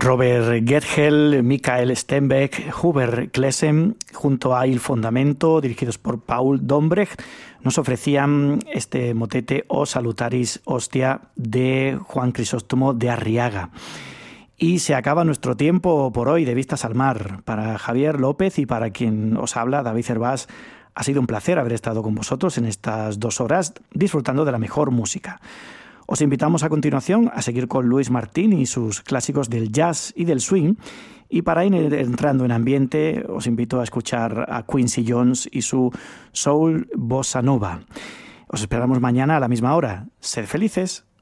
Robert Gergel, Michael Stenbeck, Hubert Klesen, junto a Il Fondamento, dirigidos por Paul Dombrecht, nos ofrecían este motete O Salutaris Hostia de Juan Crisóstomo de Arriaga. Y se acaba nuestro tiempo por hoy de Vistas al Mar. Para Javier López y para quien os habla, David Cervás, ha sido un placer haber estado con vosotros en estas 2 horas disfrutando de la mejor música. Os invitamos a continuación a seguir con Luis Martín y sus clásicos del jazz y del swing. Y para ir entrando en ambiente, os invito a escuchar a Quincy Jones y su Soul Bossa Nova. Os esperamos mañana a la misma hora. Sed felices.